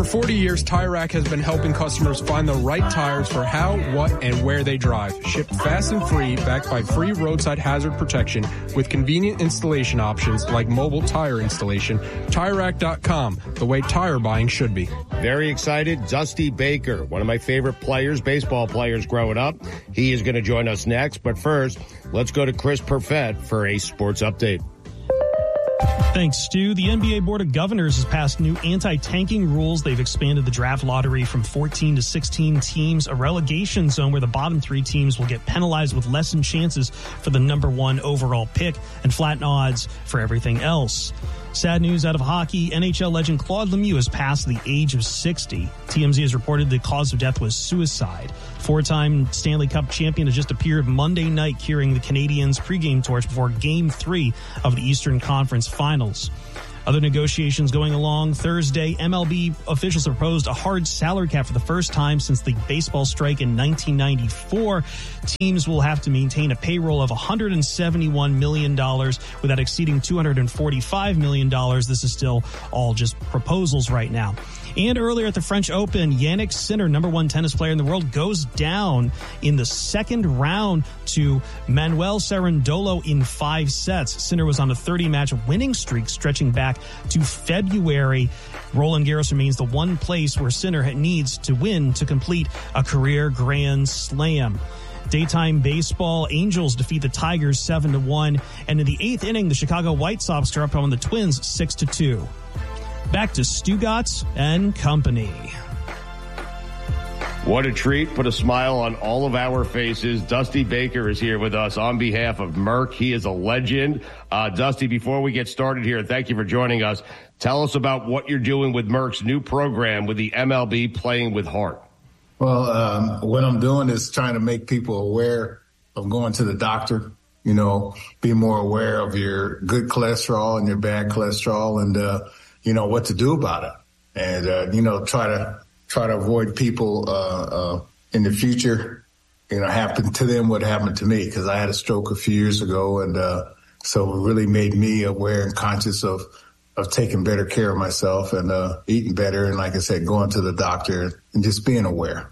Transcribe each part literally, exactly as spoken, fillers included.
forty years, Tire Rack has been helping customers find the right tires for how, what, and where they drive. Shipped fast and free, backed by free roadside hazard protection with convenient installation options like mobile tire installation. Tire Rack dot com, the way tire buying should be. Very excited. Dusty Baker, one of my favorite players, baseball players growing up. He is going to join us next. But first, let's go to Chris Perfett for a sports update. Thanks, Stu. The N B A Board of Governors has passed new anti-tanking rules. They've expanded the draft lottery from fourteen to sixteen teams, a relegation zone where the bottom three teams will get penalized with lessened chances for the number one overall pick and flattened odds for everything else. Sad news out of hockey. N H L legend Claude Lemieux has passed the age of sixty. T M Z has reported the cause of death was suicide. Four-time Stanley Cup champion has just appeared Monday night carrying the Canadiens' pregame torch before Game three of the Eastern Conference Finals. Other negotiations going along. Thursday, M L B officials proposed a hard salary cap for the first time since the baseball strike in nineteen ninety-four. Teams will have to maintain a payroll of one hundred seventy-one million dollars without exceeding two hundred forty-five million dollars. This is still all just proposals right now. And earlier at the French Open, Jannik Sinner, number one tennis player in the world, goes down in the second round to Manuel Cerundolo in five sets. Sinner was on a thirty-match winning streak stretching back to February. Roland Garros remains the one place where Sinner needs to win to complete a career Grand Slam. Daytime baseball, Angels defeat the Tigers seven to one. And in the eighth inning, the Chicago White Sox are up on the Twins six to two. Back to Stugotz and company. What a treat. Put a smile on all of our faces. Dusty Baker is here with us on behalf of Merck. He is a legend. Uh, Dusty, before we get started here, thank you for joining us. Tell us about what you're doing with Merck's new program with the M L B Playing with Heart. Well, um, what I'm doing is trying to make people aware of going to the doctor, you know, be more aware of your good cholesterol and your bad cholesterol and, uh, you know, what to do about it. And, uh, you know, try to, try to avoid people, uh, uh, in the future, you know, happen to them what happened to me, because I had a stroke a few years ago. And, uh, so it really made me aware and conscious of, of taking better care of myself and, uh, eating better. And like I said, going to the doctor and just being aware.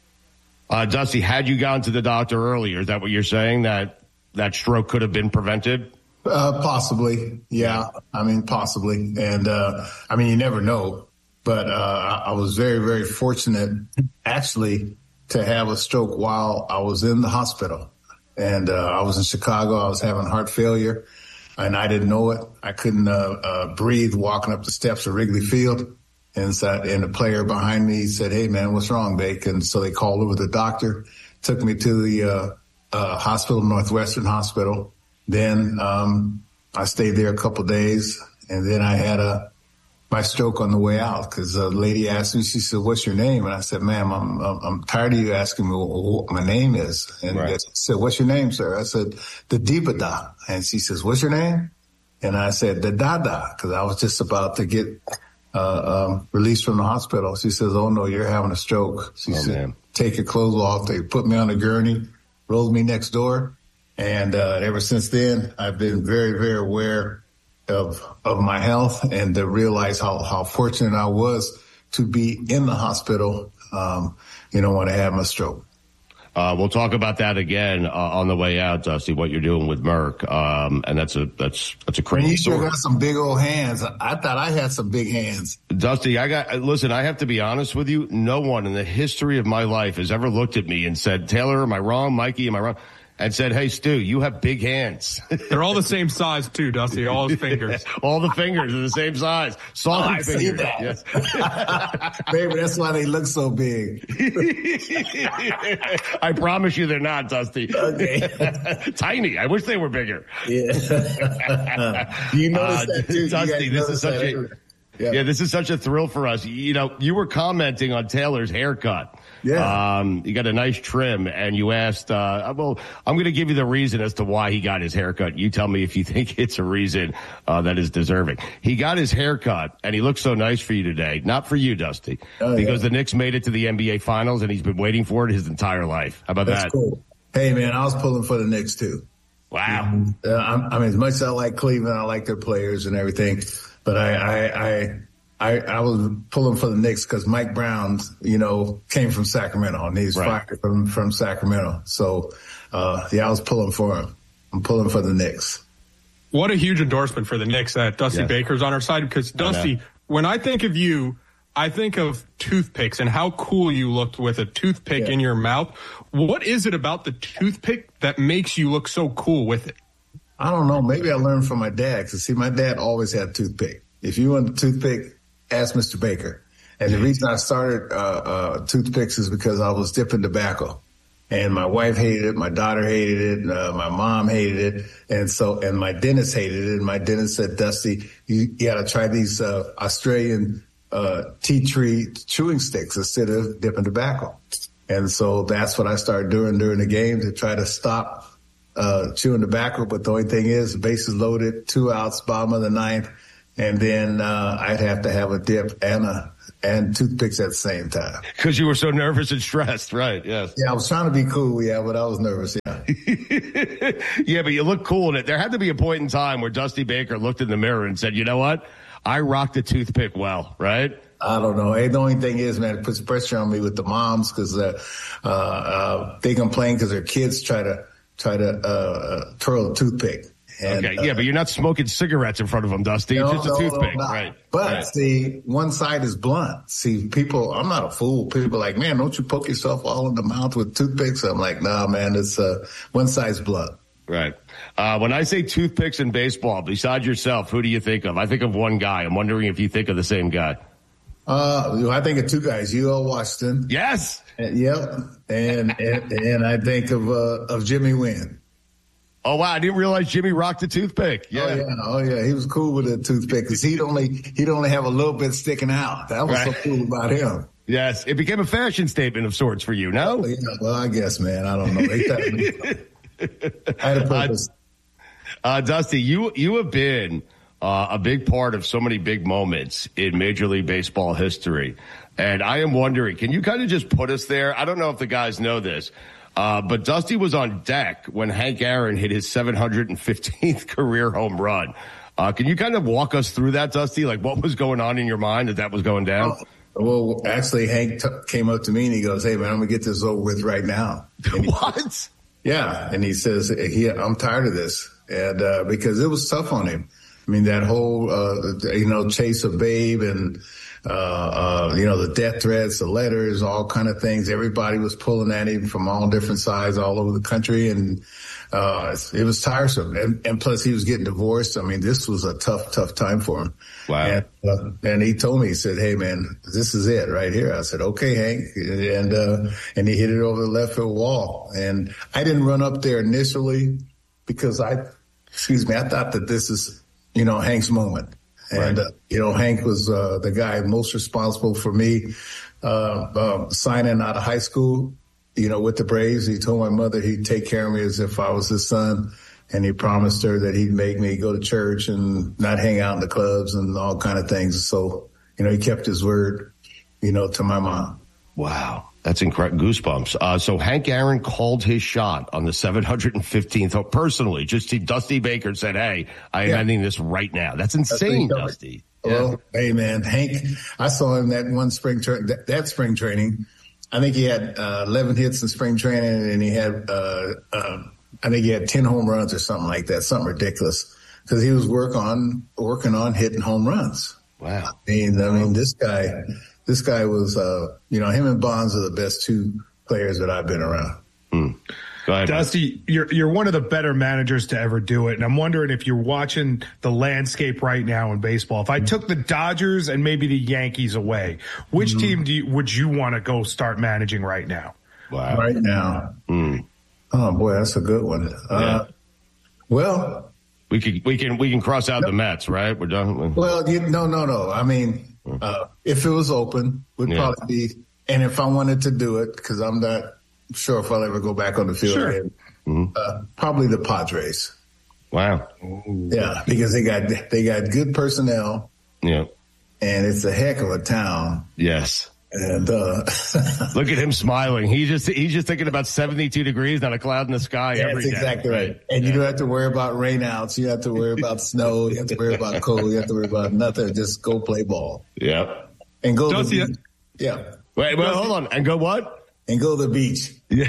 Uh, Dusty, had you gone to the doctor earlier, is that what you're saying, that that stroke could have been prevented? Uh, possibly. Yeah. I mean, possibly. And, uh, I mean, you never know, but, uh, I was very, very fortunate actually to have a stroke while I was in the hospital. And, uh, I was in Chicago. I was having heart failure and I didn't know it. I couldn't, uh, uh, breathe walking up the steps of Wrigley Field. And so, and the player behind me said, "Hey man, what's wrong, Bake?" And so they called over the doctor, took me to the, uh, uh, hospital, Northwestern Hospital. Then, um, I stayed there a couple of days and then I had a, my stroke on the way out because a lady asked me, she said, "What's your name?" And I said, "Ma'am, I'm, I'm, I'm tired of you asking me what my name is." And right. She said, "What's your name, sir?" I said, "The Deepada." And she says, "What's your name?" And I said, "The Dada," because I was just about to get, uh, um, released from the hospital. She says, "Oh no, you're having a stroke." She oh, said, man. "Take your clothes off." They put me on a gurney, rolled me next door. And, uh, ever since then, I've been very, very aware of, of my health and to realize how, how fortunate I was to be in the hospital, um, you know, when I had my stroke. Uh, we'll talk about that again, uh, on the way out, Dusty, what you're doing with Merck. Um, and that's a, that's, that's a crazy you story. You sure got some big old hands. I thought I had some big hands. Dusty, I got, listen, I have to be honest with you. No one in the history of my life has ever looked at me and said, "Taylor, am I wrong? Mikey, am I wrong?" And said, "Hey, Stu, you have big hands." They're all the same size, too, Dusty. All his fingers. All the fingers are the same size. Salty oh, I fingers. See that. Yes. Baby, that's why they look so big. I promise you they're not, Dusty. Okay. Tiny. I wish they were bigger. Yeah. You notice uh, that, too. Dusty, this is such a... Yeah. yeah, this is such a thrill for us. You know, you were commenting on Taylor's haircut. Yeah. Um, you got a nice trim and you asked, uh, well, I'm going to give you the reason as to why he got his haircut. You tell me if you think it's a reason, uh, that is deserving. He got his haircut and he looks so nice for you today. Not for you, Dusty, oh, because yeah. the Knicks made it to the N B A finals and he's been waiting for it his entire life. How about That's that? Cool. Hey man, I was pulling for the Knicks too. Wow. Uh, I, I mean, as much as I like Cleveland, I like their players and everything. But I, I, I, I, I was pulling for the Knicks because Mike Brown, you know, came from Sacramento and he's right. fired from, from Sacramento. So, uh, yeah, I was pulling for him. I'm pulling for the Knicks. What a huge endorsement for the Knicks that Dusty yes. Baker's on our side, because Dusty, I when I think of you, I think of toothpicks and how cool you looked with a toothpick yeah. in your mouth. What is it about the toothpick that makes you look so cool with it? I don't know. Maybe I learned from my dad. Because, see, my dad always had a toothpick. If you want a toothpick, ask Mister Baker. And the reason I started uh, uh, toothpicks is because I was dipping tobacco. And my wife hated it. My daughter hated it. Uh, my mom hated it. And so, and my dentist hated it. And my dentist said, Dusty, you, you got to try these uh, Australian uh, tea tree chewing sticks instead of dipping tobacco. And so that's what I started doing during the game to try to stop uh, chewing tobacco. But the only thing is, the bases loaded, two outs, bottom of the ninth. And then uh, I'd have to have a dip and a and toothpicks at the same time. Because you were so nervous and stressed, right? Yes. Yeah, I was trying to be cool, yeah, but I was nervous, yeah. Yeah, but you look cool in it. There had to be a point in time where Dusty Baker looked in the mirror and said, you know what? I rocked a toothpick well, right? I don't know. Hey, the only thing is, man, it puts pressure on me with the moms because uh, uh, uh, they complain because their kids try to try to uh, twirl a toothpick. And, okay, yeah, uh, but you're not smoking cigarettes in front of them, Dusty. No, it's just no, a toothpick, no, right? But right. see, one side is blunt. See, people, I'm not a fool. People are like, man, don't you poke yourself all in the mouth with toothpicks? I'm like, nah, man, it's uh, one side's blunt. Right. Uh, when I say toothpicks in baseball, besides yourself, who do you think of? I think of one guy. I'm wondering if you think of the same guy. Uh, I think of two guys, U L Washington. Yes. And, yep. And, and, and I think of, uh, of Jimmy Wynn. Oh, wow. I didn't realize Jimmy rocked a toothpick. Yeah. Oh, yeah. Oh, yeah. He was cool with a toothpick because he'd only, he'd only have a little bit sticking out. That was right. so cool about him. Yes. It became a fashion statement of sorts for you, no? Oh, yeah. Well, I guess, man. I don't know. I had a purpose. Uh, uh, Dusty, you, you have been uh, a big part of so many big moments in Major League Baseball history. And I am wondering, can you kind of just put us there? I don't know if the guys know this. Uh, but Dusty was on deck when Hank Aaron hit his seven hundred fifteenth career home run. Uh, can you kind of walk us through that, Dusty? Like, what was going on in your mind that that was going down? Oh, well, actually, Hank t- came up to me and he goes, hey, man, I'm going to get this over with right now. What? Says, yeah. And he says, he, I'm tired of this. And uh, because it was tough on him. I mean, that whole, uh, you know, chase of Babe and, uh, uh, you know, the death threats, the letters, all kind of things. Everybody was pulling at him from all different sides all over the country. And, uh, it was tiresome. And, and plus he was getting divorced. I mean, this was a tough, tough time for him. Wow. And, uh, and he told me, he said, hey, man, this is it right here. I said, okay, Hank. And, uh, and he hit it over the left field wall. And I didn't run up there initially because I, excuse me, I thought that this is, you know, Hank's moment. And, right. uh, you know, Hank was uh, the guy most responsible for me uh, uh, signing out of high school, you know, with the Braves. He told my mother he'd take care of me as if I was his son. And he promised her that he'd make me go to church and not hang out in the clubs and all kind of things. So, you know, he kept his word, you know, to my mom. Wow. That's incredible. Goosebumps. Uh, so Hank Aaron called his shot on the seven hundred fifteenth oh, personally. Just he, Dusty Baker said, hey, I am yeah. ending this right now. That's insane, That's Dusty. Well, yeah. Hey, man, Hank, I saw him that one spring, tra- that, that spring training. I think he had uh, eleven hits in spring training and he had, uh, uh, I think he had ten home runs or something like that, something ridiculous. Because he was work on, working on hitting home runs. Wow. I mean, I mean, this guy... This guy was, uh, you know, him and Bonds are the best two players that I've been around. Hmm. Go ahead, Dusty, you're you're one of the better managers to ever do it, and I'm wondering if you're watching the landscape right now in baseball. If I took the Dodgers and maybe the Yankees away, which mm-hmm. team do you, would you want to go start managing right now? Wow. Right now, mm. oh boy, that's a good one. Yeah. Uh, well, we can we can we can cross out no, the Mets, right? We're done. Well, you, no, no, no. I mean. Uh, if it was open, would yeah. probably be, and if I wanted to do it, because I'm not sure if I'll ever go back on the field sure. again, mm-hmm. uh, probably the Padres. Wow. Yeah, because they got they got good personnel. Yeah. And it's a heck of a town. Yes. And uh, look at him smiling. He just he's just thinking about seventy-two degrees, not a cloud in the sky. Yeah, every that's exactly day. right. And yeah. you don't have to worry about rainouts. You have to worry about snow. You have to worry about cold. You have to worry about nothing. Just go play ball. Yeah. And go Don't to the beach. Yeah. Wait, wait, hold on. And go what? And go to the beach. Yeah.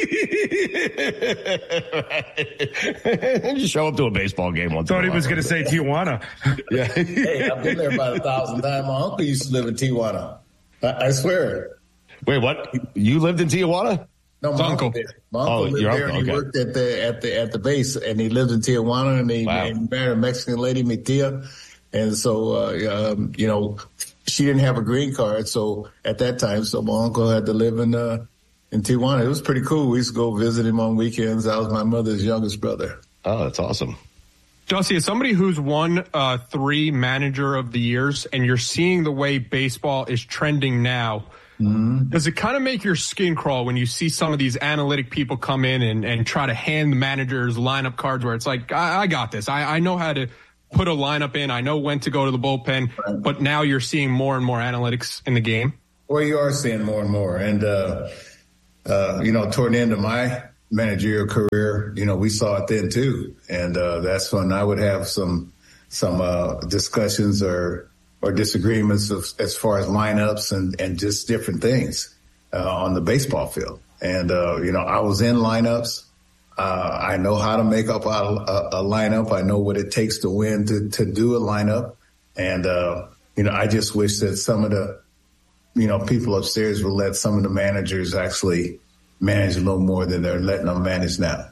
Just show up to a baseball game once. Thought he was going to say Tijuana. Yeah. Hey, I've been there about a thousand times. My uncle used to live in Tijuana. I, I swear. Wait, what? You lived in Tijuana? No, my uncle. Did. My uncle oh, lived your there, uncle, and he okay. worked at the at the at the base, and he lived in Tijuana, and he, wow. and he married a Mexican lady, mi tia, and so uh, um, you know, she didn't have a green card, so at that time, so my uncle had to live in uh, in Tijuana. It was pretty cool. We used to go visit him on weekends. I was my mother's youngest brother. Oh, that's awesome. Dusty, as somebody who's won uh, three manager of the years, and you're seeing the way baseball is trending now, mm-hmm. does it kind of make your skin crawl when you see some of these analytic people come in and, and try to hand the managers lineup cards where it's like, I, I got this. I, I know how to put a lineup in. I know when to go to the bullpen. Right. But now you're seeing more and more analytics in the game. Well, you are seeing more and more. And, uh, uh, you know, toward the end of my managerial career, you know, we saw it then too. And uh, that's when I would have some some uh, discussions or or disagreements of, as far as lineups and, and just different things uh, on the baseball field. And, uh, you know, I was in lineups. Uh, I know how to make up a, a, a lineup. I know what it takes to win to, to do a lineup. And, uh, you know, I just wish that some of the, you know, people upstairs would let some of the managers actually manage a little more than they're letting them manage now.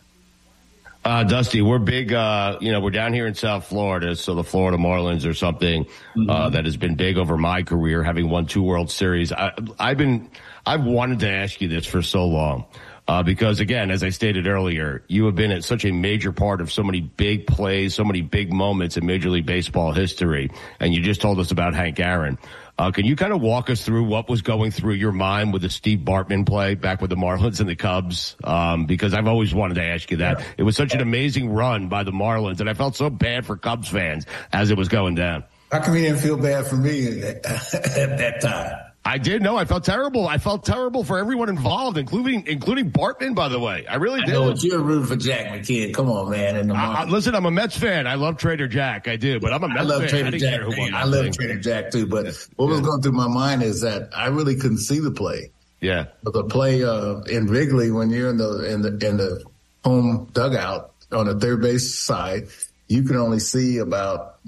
Uh, Dusty, we're big, uh, you know, we're down here in South Florida, so the Florida Marlins are something mm-hmm. uh, that has been big over my career, having won two World Series. I, I've been, I've wanted to ask you this for so long, uh, because again, as I stated earlier, you have been at such a major part of so many big plays, so many big moments in Major League Baseball history, and you just told us about Hank Aaron. Uh, can you kind of walk us through what was going through your mind with the Steve Bartman play back with the Marlins and the Cubs? Um, because I've always wanted to ask you that. It was such an amazing run by the Marlins, and I felt so bad for Cubs fans as it was going down. How come you didn't feel bad for me at that time? I did. No, I felt terrible. I felt terrible for everyone involved, including including Bartman, by the way. I really did. I know, you're rooting for Jack McKeon. Come on, man. In the I, I, listen, I'm a Mets fan. I love Trader Jack. I do, but I'm a Mets I love fan. Trader I didn't Jack. care who won that I love thing. Trader Jack too. But what was going through my mind is that I really couldn't see the play. Yeah, but the play uh, in Wrigley when you're in the in the in the home dugout on the third base side, you can only see about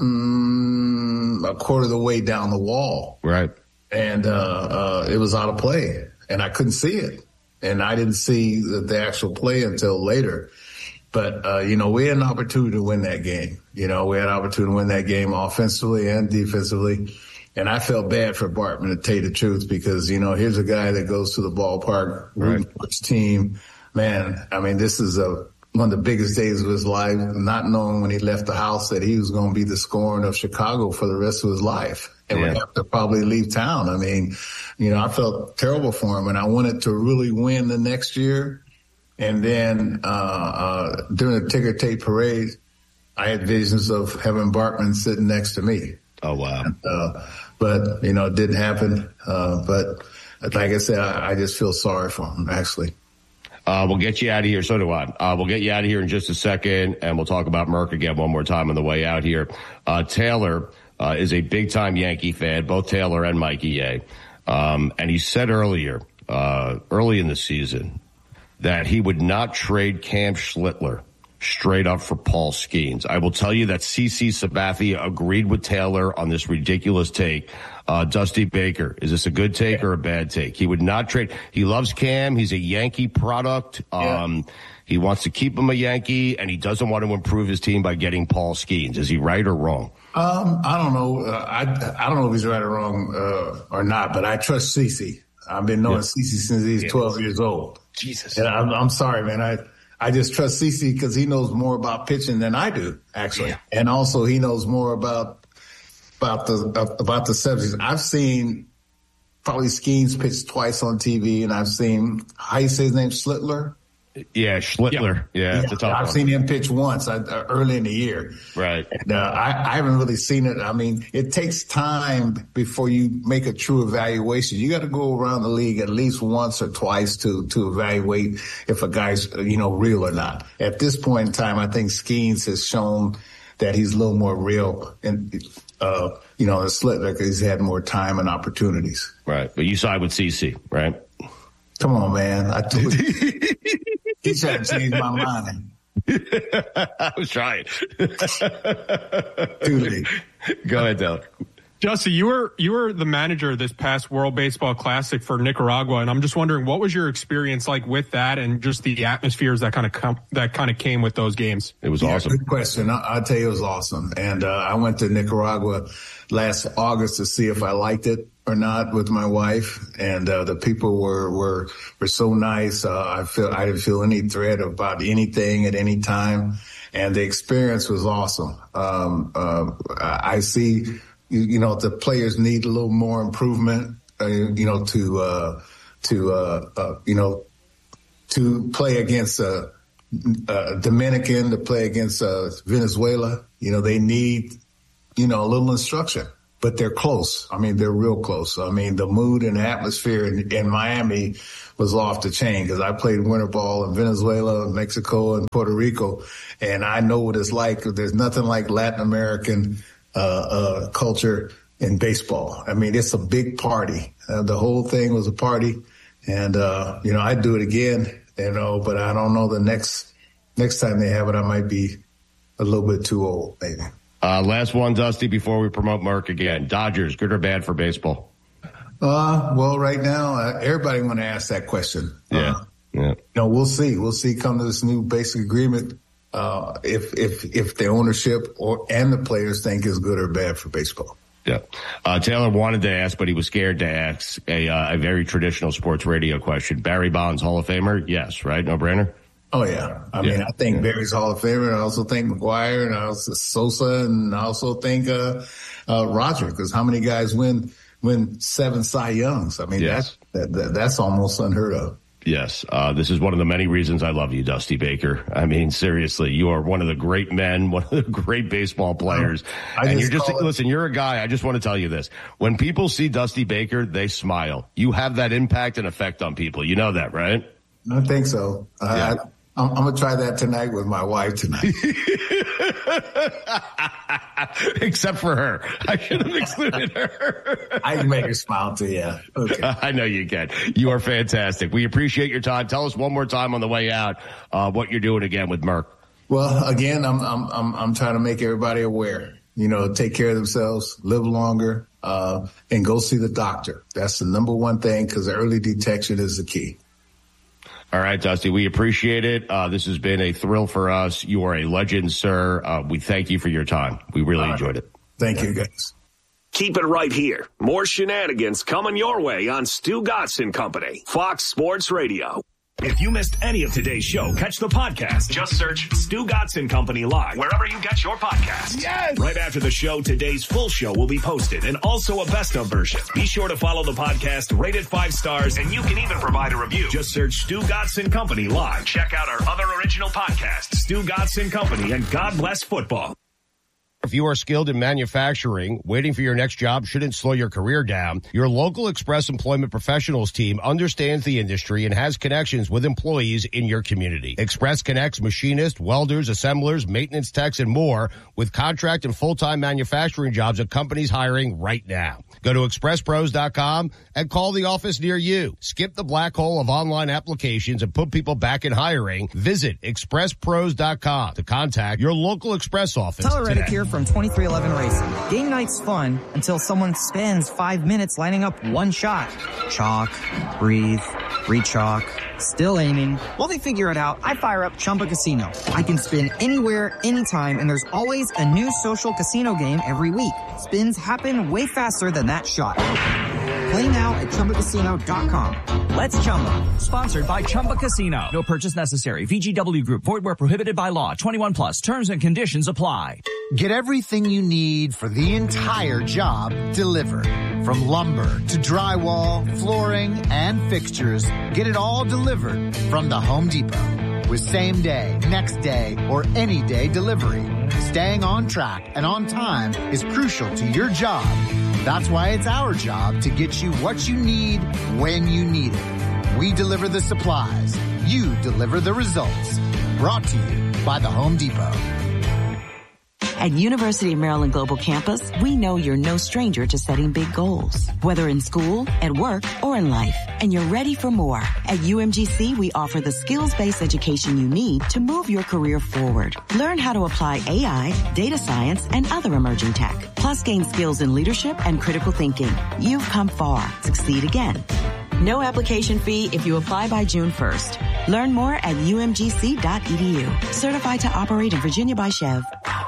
mm, a quarter of the way down the wall. Right. And uh, uh, it was out of play, and I couldn't see it. And I didn't see the, the actual play until later. But, uh, you know, we had an opportunity to win that game. You know, we had an opportunity to win that game offensively and defensively. And I felt bad for Bartman, to tell you the truth, because, you know, here's a guy that goes to the ballpark, rooting for his team. Man, I mean, this is a one of the biggest days of his life, not knowing when he left the house that he was going to be the scoring of Chicago for the rest of his life. And yeah. would have to probably leave town. I mean, you know, I felt terrible for him, and I wanted to really win the next year. And then uh, uh, during the ticker tape parade, I had visions of having Bartman sitting next to me. Oh, wow. Uh, but, you know, it didn't happen. Uh, but like I said, I, I just feel sorry for him, actually. Uh, we'll get you out of here. So do I. Uh, we'll get you out of here in just a second, and we'll talk about Merck again one more time on the way out here. Uh, Taylor uh, is a big-time Yankee fan, both Taylor and Mikey A. Um, and he said earlier, uh, early in the season, that he would not trade Cam Schlittler straight up for Paul Skeens. I will tell you that C C Sabathia agreed with Taylor on this ridiculous take. Uh, Dusty Baker, is this a good take or a bad take? He would not trade. He loves Cam. He's a Yankee product. Um, yeah. He wants to keep him a Yankee, and he doesn't want to improve his team by getting Paul Skeens. Is he right or wrong? Um, I don't know. Uh, I I don't know if he's right or wrong uh, or not, but I trust C C. I've been knowing yeah. C C since he's yeah. twelve years old. Jesus. And I'm, I'm sorry, man. I I just trust C C because he knows more about pitching than I do, actually, yeah. and also he knows more about. About the about the subjects. I've seen probably Skeens pitch twice on T V, and I've seen, how you say his name, Schlittler? Yeah, Schlittler. Yeah, yeah, it's a tough I've one. seen him pitch once uh, early in the year. Right. And, uh, I, I haven't really seen it. I mean, it takes time before you make a true evaluation. You got to go around the league at least once or twice to to evaluate if a guy's, you know, real or not. At this point in time, I think Skeens has shown that he's a little more real and, uh, you know, Schlittler, because he's had more time and opportunities. Right. But you side with C C, right? Come on, man. I told you. He tried to change my mind. I was trying. Dude. Go ahead, Dale. Justy, you were you were the manager this past World Baseball Classic for Nicaragua, and I'm just wondering, what was your experience like with that, and just the atmospheres that kind of com- that kind of came with those games? It was yeah, awesome. Good question. I- I'll tell you, it was awesome. And uh, I went to Nicaragua last August to see if I liked it or not with my wife, and uh, the people were were were so nice. Uh, I feel I didn't feel any threat about anything at any time, and the experience was awesome. Um, uh, I see. You, you know, the players need a little more improvement, uh, you know, to, uh, to, uh, uh, you know, to play against a, a Dominican, to play against uh, Venezuela. You know, they need, you know, a little instruction, but they're close. I mean, they're real close. I mean, the mood and the atmosphere in, in Miami was off the chain, because I played winter ball in Venezuela, Mexico, and Puerto Rico, and I know what it's like. There's nothing like Latin American Uh, uh, culture in baseball. I mean, it's a big party. Uh, the whole thing was a party, and uh, you know, I'd do it again. You know, but I don't know. The next next time they have it, I might be a little bit too old, maybe. Uh, last one, Dusty, before we promote Mark again. Dodgers, good or bad for baseball? Uh, well, right now, uh, everybody want to ask that question. Yeah, uh, yeah. You know, we'll see. We'll see. Come to this new basic agreement. Uh, if, if, if the ownership or, and the players think is good or bad for baseball. Yeah. Uh, Taylor wanted to ask, but he was scared to ask a, uh, a very traditional sports radio question. Barry Bonds, Hall of Famer? Yes, right? No brainer? Oh, yeah. I yeah. mean, I think yeah. Barry's Hall of Famer. I also think McGuire, and I also Sosa, and I also think, uh, uh, Roger, because how many guys win, win seven Cy Youngs? I mean, yes. that's, that, that, that's almost unheard of. Yes, uh, this is one of the many reasons I love you, Dusty Baker. I mean, seriously, you are one of the great men, one of the great baseball players. I and just you're just, it- listen, you're a guy, I just want to tell you this. When people see Dusty Baker, they smile. You have that impact and effect on people. You know that, right? I think so. Uh, Yeah. I, I'm, I'm going to try that tonight with my wife tonight. Except for her. I should have excluded her. I can make her smile too, yeah. Okay. I know you can. You are fantastic. We appreciate your time. Tell us one more time on the way out uh, what you're doing again with Merck. Well, again, I'm, I'm, I'm, I'm trying to make everybody aware, you know, take care of themselves, live longer, uh, and go see the doctor. That's the number one thing, because early detection is the key. All right, Dusty, we appreciate it. Uh, this has been a thrill for us. You are a legend, sir. Uh, we thank you for your time. We really All enjoyed right. it. Thank you, guys. Keep it right here. More shenanigans coming your way on Stu Gotson Company, Fox Sports Radio. If you missed any of today's show, catch the podcast. Just search Stu Gotson Company Live wherever you get your podcasts. Yes! Right after the show, today's full show will be posted, and also a best of version. Be sure to follow the podcast, rate it five stars, and you can even provide a review. Just search Stu Gotson Company Live. Check out our other original podcasts, Stu Gotson Company and God Bless Football. If you are skilled in manufacturing, waiting for your next job shouldn't slow your career down. Your local Express Employment Professionals team understands the industry and has connections with employees in your community. Express connects machinists, welders, assemblers, maintenance techs, and more with contract and full-time manufacturing jobs at companies hiring right now. Go to express pros dot com and call the office near you. Skip the black hole of online applications and put people back in hiring. Visit express pros dot com to contact your local Express office Tyler Reddick today. here from twenty-three eleven Racing. Game night's fun until someone spends five minutes lining up one shot. Chalk, breathe, re-chalk, still aiming. While they figure it out, I fire up Chumba Casino. I can spin anywhere, anytime, and there's always a new social casino game every week. Spins happen way faster than that shot. Play now at chumba casino dot com. Let's Chumba. Sponsored by Chumba Casino. No purchase necessary. V G W Group. Void where prohibited by law. twenty-one plus. Terms and conditions apply. Get everything you need for the entire job delivered. From lumber to drywall, flooring, and fixtures, get it all delivered from the Home Depot. with same day, next day, or any day delivery. Staying on track and on time is crucial to your job. That's why it's our job to get you what you need when you need it. We deliver the supplies. You deliver the results. Brought to you by the Home Depot. At University of Maryland Global Campus, we know you're no stranger to setting big goals, whether in school, at work, or in life. And you're ready for more. At U M G C, we offer the skills-based education you need to move your career forward. Learn how to apply A I, data science, and other emerging tech. Plus, gain skills in leadership and critical thinking. You've come far. Succeed again. No application fee if you apply by June first. Learn more at U M G C dot E D U. Certified to operate in Virginia by Chev.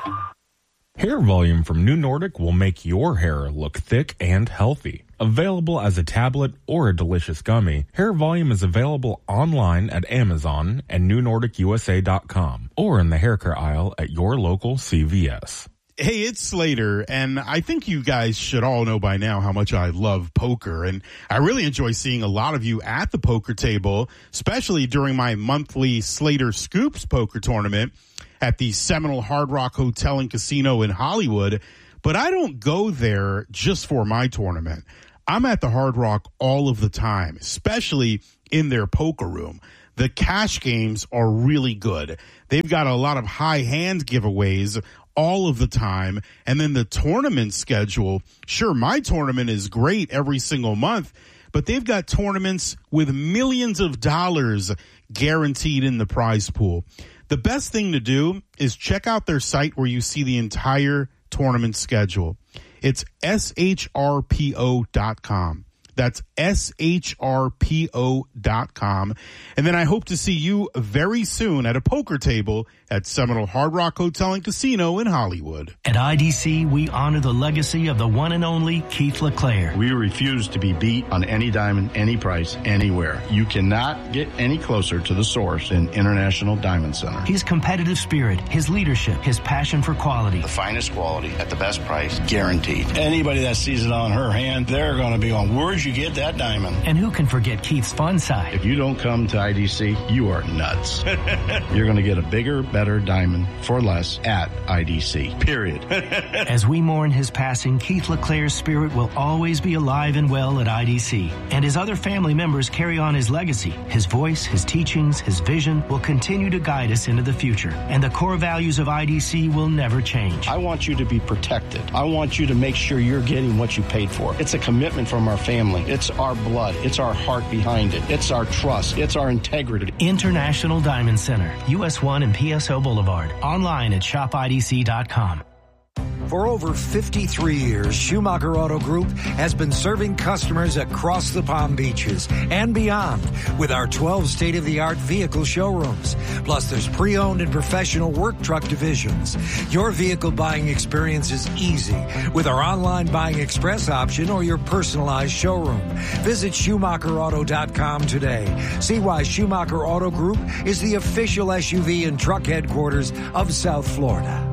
Hair Volume from New Nordic will make your hair look thick and healthy. Available as a tablet or a delicious gummy, Hair Volume is available online at Amazon and New Nordic U S A dot com or in the hair care aisle at your local C V S. Hey, it's Slater, and I think you guys should all know by now how much I love poker, and I really enjoy seeing a lot of you at the poker table, especially during my monthly Slater Scoops poker tournament at the Seminole Hard Rock Hotel and Casino in Hollywood. But I don't go there just for my tournament. I'm at the Hard Rock all of the time, especially in their poker room. The cash games are really good. They've got a lot of high hand giveaways all of the time. And then the tournament schedule, sure, my tournament is great every single month, but they've got tournaments with millions of dollars guaranteed in the prize pool. The best thing to do is check out their site where you see the entire tournament schedule. It's S H R P O dot com. That's S H R P O dot com. And then I hope to see you very soon at a poker table at Seminole Hard Rock Hotel and Casino in Hollywood. At I D C, we honor the legacy of the one and only Keith LeClaire. We refuse to be beat on any diamond, any price, anywhere. You cannot get any closer to the source in International Diamond Center. His competitive spirit, his leadership, his passion for quality. The finest quality at the best price, guaranteed. Anybody that sees it on her hand, they're going to be on, where'd you get that diamond? And who can forget Keith's fun side? If you don't come to I D C, you are nuts. You're going to get a bigger, better diamond for less at I D C, period. As we mourn his passing, Keith LeClaire's spirit will always be alive and well at I D C. And his other family members carry on his legacy. His voice, his teachings, his vision will continue to guide us into the future. And the core values of I D C will never change. I want you to be protected. I want you to make sure you're getting what you paid for. It's a commitment from our family. It's our blood. It's our heart behind it. It's our trust. It's our integrity. International Diamond Center, U S one and P S O Boulevard. Online at shop I D C dot com. For over fifty-three years, Schumacher Auto Group has been serving customers across the Palm Beaches and beyond with our twelve state-of-the-art vehicle showrooms. Plus, there's pre-owned and professional work truck divisions. Your vehicle buying experience is easy with our online buying express option or your personalized showroom. Visit Schumacher Auto dot com today. See why Schumacher Auto Group is the official S U V and truck headquarters of South Florida.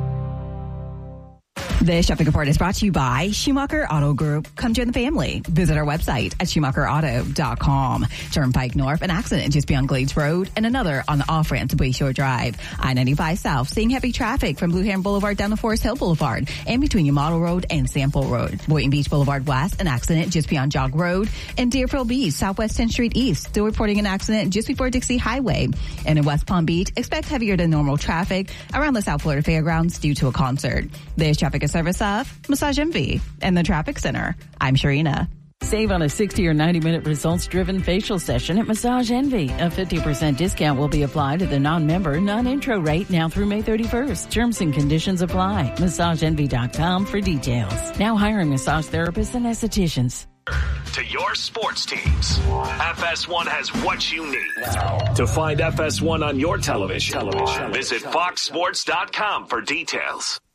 This shopping report is brought to you by Schumacher Auto Group. Come join the family. Visit our website at Schumacher Auto dot com. Turnpike North, an accident just beyond Glades Road, and another on the off-ramp to Bayshore Drive. I ninety-five South, seeing heavy traffic from Blue Heron Boulevard down to Forest Hill Boulevard, and between Yamato Road and Sample Road. Boynton Beach Boulevard West, an accident just beyond Jog Road, and Deerfield Beach, Southwest tenth Street East, still reporting an accident just before Dixie Highway. And in West Palm Beach, expect heavier than normal traffic around the South Florida Fairgrounds due to a concert. This traffic is service of Massage Envy and the Traffic Center. I'm Sharina. Save on a sixty or ninety minute results-driven facial session at Massage Envy. A fifty percent discount will be applied to the non-member, non-intro rate now through May thirty-first. Terms and conditions apply. Massage Envy dot com for details. Now hiring massage therapists and estheticians. To your sports teams, F S one has what you need. To find F S one on your television, television. Visit Fox Sports dot com for details.